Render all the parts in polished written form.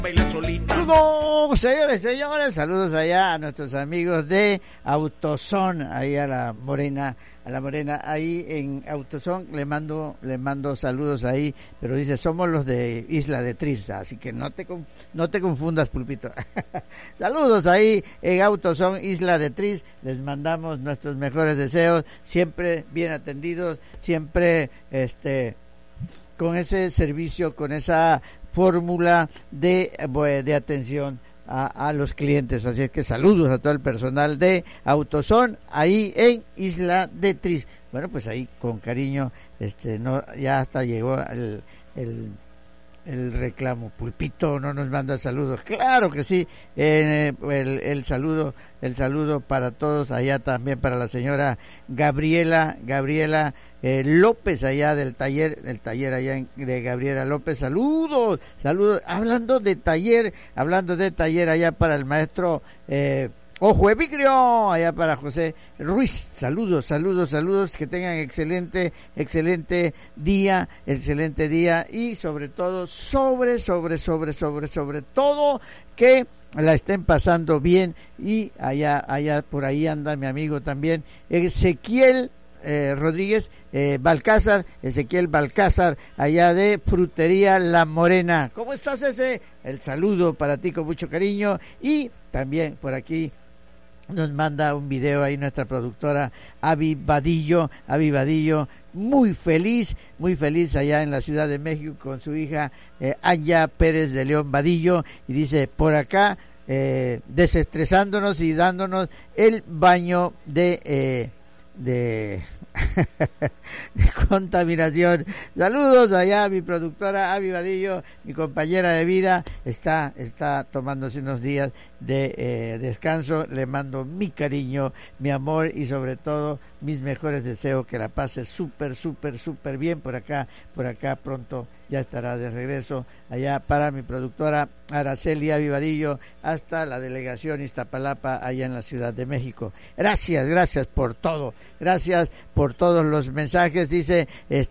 No, señores, saludos allá a nuestros amigos de Autoson, ahí a la Morena, ahí en Autoson, le mando saludos ahí, pero dice, somos los de Isla de Tris, así que no te confundas, Pulpito. Saludos ahí en Autoson, Isla de Tris, les mandamos nuestros mejores deseos, siempre bien atendidos, siempre con ese servicio, con esa fórmula de atención a los clientes. Así es que saludos a todo el personal de Autoson ahí en Isla de Tris. Bueno, pues ahí con cariño, ya hasta llegó el reclamo. Pulpito no nos manda saludos. Claro que sí, el saludo para todos, allá también para la señora Gabriela López, allá del taller allá de Gabriela López. Saludos, hablando de taller allá para el maestro Ojo Evigrio, allá para José Ruiz. Saludos, que tengan excelente día y sobre todo, sobre todo, que la estén pasando bien. Y allá por ahí anda mi amigo también, Ezequiel Rodríguez Ezequiel Balcázar, allá de Frutería La Morena. ¿Cómo estás, ese? El saludo para ti con mucho cariño. Y también por aquí nos manda un video ahí nuestra productora Avi Vadillo, muy feliz allá en la Ciudad de México con su hija Anya Pérez de León Vadillo, y dice por acá desestresándonos y dándonos el baño de contaminación. Saludos allá a mi productora Avi Vadillo, mi compañera de vida, está tomándose unos días de descanso. Le mando mi cariño, mi amor y sobre todo mis mejores deseos, que la pase súper bien por acá pronto ya estará de regreso allá para mi productora Araceli Avi Vadillo hasta la delegación Iztapalapa allá en la Ciudad de México. Gracias por todo, gracias por todos los mensajes. Dice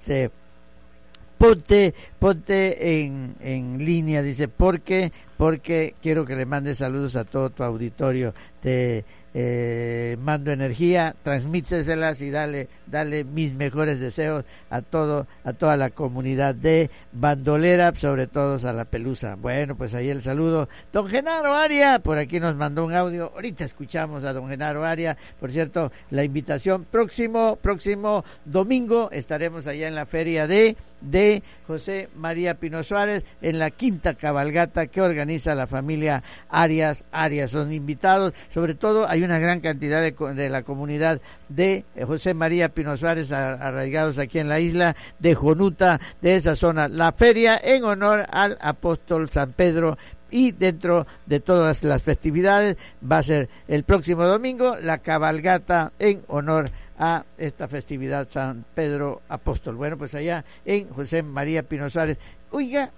ponte en línea, dice, porque quiero que le mandes saludos a todo tu auditorio. Te mando energía, transmíteselas y dale mis mejores deseos a toda la comunidad de bandolera, sobre todo a la Pelusa. Bueno, pues ahí el saludo. Don Genaro Aria, por aquí nos mandó un audio, ahorita escuchamos a don Genaro Aria. Por cierto, la invitación próximo domingo estaremos allá en la feria de José María Pino Suárez, en la quinta cabalgata que organiza la familia Arias. Son invitados, sobre todo hay una gran cantidad de la comunidad de José María Pino Suárez arraigados aquí en la isla de Jonuta, de esa zona. La feria en honor al apóstol San Pedro, y dentro de todas las festividades va a ser el próximo domingo la cabalgata en honor a esta festividad San Pedro Apóstol. Bueno, pues allá en José María Pino Suárez, oiga,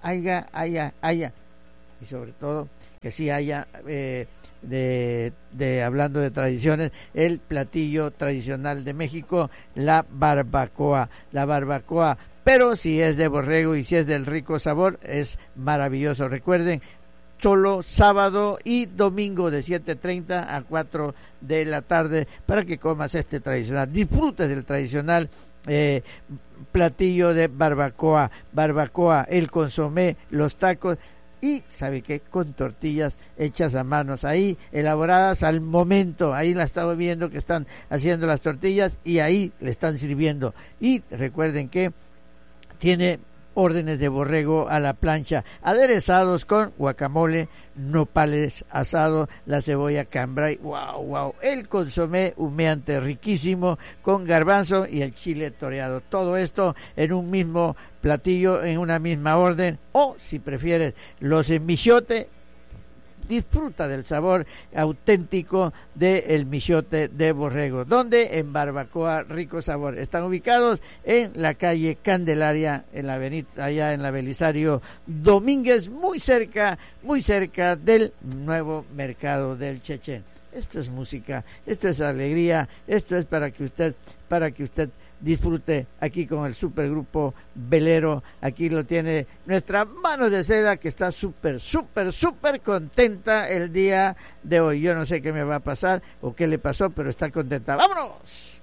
y sobre todo que sí haya hablando de tradiciones, el platillo tradicional de México, la barbacoa, pero si es de borrego y si es del rico sabor, es maravilloso. Recuerden, solo sábado y domingo de 7:30 a 4 de la tarde para que comas tradicional, disfrutes del tradicional platillo de barbacoa, el consomé, los tacos. Y, ¿sabe qué? Con tortillas hechas a manos, ahí, elaboradas al momento. Ahí la estaba viendo que están haciendo las tortillas y ahí le están sirviendo. Y recuerden que tiene órdenes de borrego a la plancha, aderezados con guacamole, nopales asado, la cebolla cambray, wow, el consomé humeante riquísimo con garbanzo y el chile toreado. Todo esto en un mismo platillo, en una misma orden, o si prefieres los en michote. Disfruta del sabor auténtico del michote de borrego, donde en Barbacoa Rico Sabor. Están ubicados en la calle Candelaria, en la avenida, allá en la Belisario Domínguez, muy cerca del nuevo mercado del Chechén. Esto es música, esto es alegría, esto es para que usted disfrute aquí con el supergrupo Velero. Aquí lo tiene nuestra mano de seda, que está súper contenta el día de hoy. Yo no sé qué me va a pasar o qué le pasó, pero está contenta. ¡Vámonos!